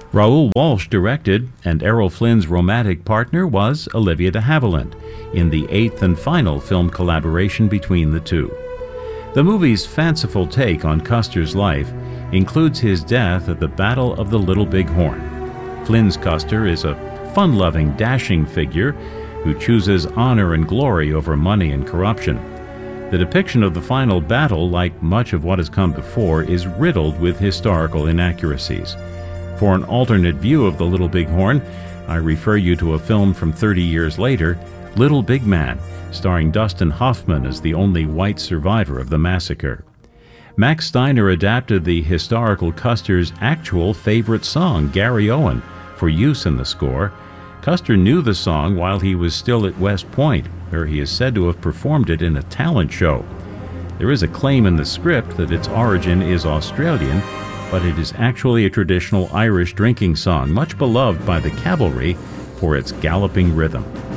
Raoul Walsh directed, and Errol Flynn's romantic partner was Olivia de Havilland in the eighth and final film collaboration between the two. The movie's fanciful take on Custer's life includes his death at the Battle of the Little Big Horn. Flynn's Custer is a fun-loving, dashing figure who chooses honor and glory over money and corruption. The depiction of the final battle, like much of what has come before, is riddled with historical inaccuracies. For an alternate view of the Little Big Horn, I refer you to a film from 30 years later, Little Big Man, starring Dustin Hoffman as the only white survivor of the massacre. Max Steiner adapted the historical Custer's actual favorite song, Gary Owen, for use in the score. Custer knew the song while he was still at West Point, where he is said to have performed it in a talent show. There is a claim in the script that its origin is Australian, but it is actually a traditional Irish drinking song, much beloved by the cavalry for its galloping rhythm.